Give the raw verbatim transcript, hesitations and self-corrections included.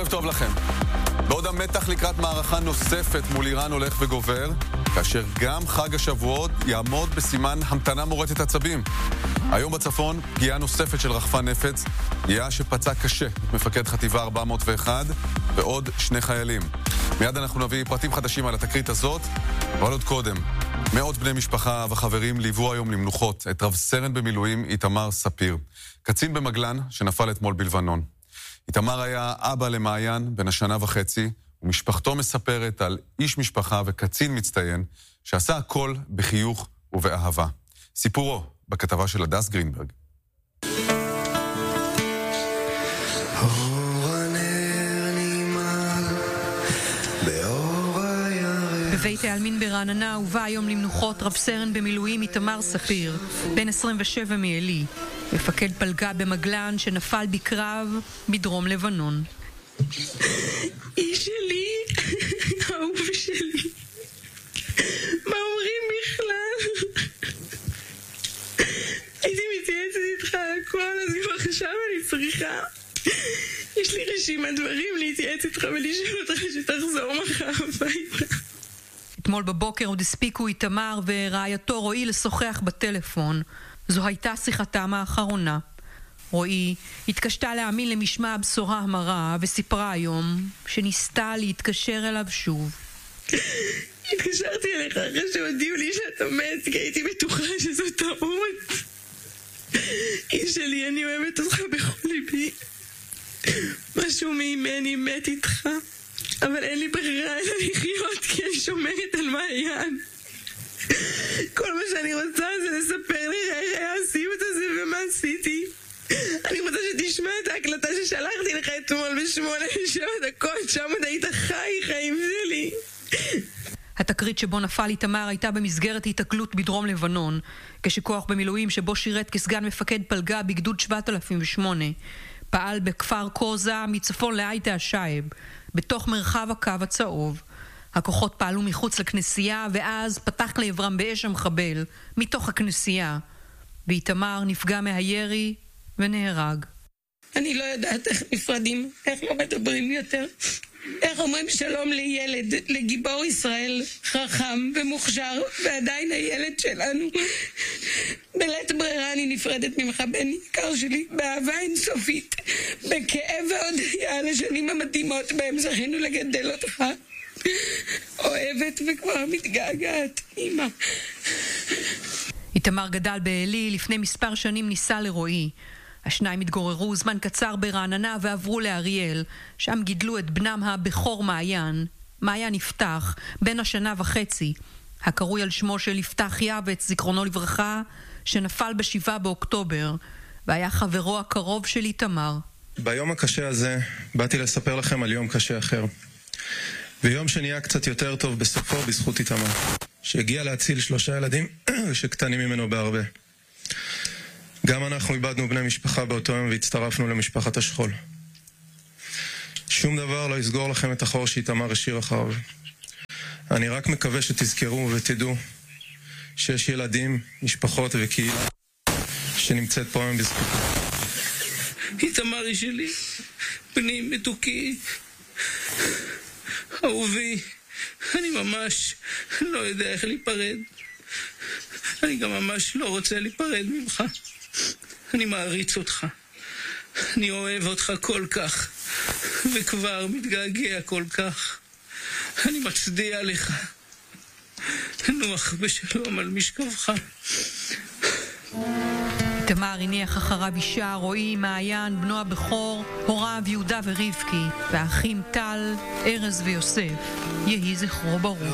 ערב טוב לכם. בעוד המתח לקראת מערכה נוספת מול איראן הולך וגובר, כאשר גם חג השבועות יעמוד בסימן המתנה מורטת עצבים. היום בצפון פגיעה נוספת של רחפן נפץ, פגיעה שפצע קשה את מפקד חטיבה ארבע מאות ואחת ועוד שני חיילים. מיד אנחנו נביא פרטים חדשים על התקרית הזאת, אבל עוד קודם, מאות בני משפחה וחברים ליוו היום למנוחות את רב סרן במילואים איתמר ספיר, קצין במגלן שנפל אתמול בלבנון. איתמר היה אבא למעיין בן השנה וחצי, ומשפחתו מספרת על איש משפחה וקצין מצטיין שעשה הכל בחיוך ובאהבה. סיפורו בכתבה של הדס גרינברג. בבית העלמין ברעננה הובא היום למנוחות רב סרן במילואים איתמר ספיר, בן עשרים ושבע מעלי, מפקד פלגה במגלן שנפל בקרב בדרום לבנון. איש שלי, האהוב שלי, מה אומרים בכלל? הייתי מתייעצת איתך הכל, אז כבר עכשיו אני צריכה. יש לי רשימת דברים להתייעץ איתך ולשאול אותך שתחזור מחר הביתה. אתמול בבוקר עוד הספיקו איתמר ורעייתו רועי לשוחח בטלפון. זו הייתה שיחתם האחרונה. רועי התקשתה להאמין למשמע הבשורה המרה וסיפרה היום שניסתה להתקשר אליו שוב. התקשרתי אליך אחרי שהודיעו לי שאתה מת, כי הייתי בטוחה שזו טעות. איש שלי, אני אוהבת אותך בכל ליבי. משהו ממני מת איתך, אבל אין לי ברירה אלא לחיות, כי אני שומרת על מעיין. כל מה שאני רוצה זה לספר לי איך היה הסיוט הזה ומה עשיתי. אני רוצה שתשמע את ההקלטה ששלחתי לך אתמול בשמונה ושבע דקות, שם עוד היית חי חיים שלי. התקרית שבו נפל איתמר הייתה במסגרת התקלות בדרום לבנון, כשכוח במילואים שבו שירת כסגן מפקד פלגה בגדוד שבעת אלפים ושמונה, פעל בכפר קוזה מצפון לאייטה השייב, בתוך מרחב הקו הצהוב. הכוחות פעלו מחוץ לכנסייה, ואז פתח לעברם באש המחבל מתוך הכנסייה, ואיתמר נפגע מהירי ונהרג. אני לא יודעת איך נפרדים, איך לא מדברים יותר, איך אומרים שלום לילד, לגיבור ישראל, חכם ומוכשר, ועדיין הילד שלנו. בלית ברירה אני נפרדת ממך, בן יקר שלי, באהבה אינסופית, בכאב והודיה על השנים המתאימות בהם זכינו לגדל אותך. אוהבת וכבר מתגעגעת, אמא. איתמר גדל בעלי, לפני מספר שנים ניסה לרועי. השניים התגוררו זמן קצר ברעננה ועברו לאריאל, שם גידלו את בנם הבכור מעיין. מעיין יפתח, בן השנה וחצי, הקרוי על שמו של יפתח יעבץ, זיכרונו לברכה, שנפל בשבעה באוקטובר, והיה חברו הקרוב של איתמר. ביום הקשה הזה באתי לספר לכם על יום קשה אחר. ויום שנהיה קצת יותר טוב בסופו בזכות איתמר, שהגיע להציל שלושה ילדים שקטנים ממנו בהרבה. גם אנחנו איבדנו בני משפחה באותו יום והצטרפנו למשפחת השכול. שום דבר לא יסגור לכם את החור שאיתמר השאיר אחריו. אני רק מקווה שתזכרו ותדעו שיש ילדים, משפחות וקהילה שנמצאת פה היום בזכותו. איתמר שלי, בני מתוקי, אהובי, אני ממש לא יודע איך להיפרד. אני גם ממש לא רוצה להיפרד ממך. אני מעריץ אותך. אני אוהב אותך כל כך, וכבר מתגעגע כל כך. אני מצדיע לך. נוח בשלום על משכבך. איתמר הניח אחריו אישה, רועי, מעיין, בנו הבכור, הוריו יהודה ורבקי, והאחים טל, ארז ויוסף. יהי זכרו ברוך.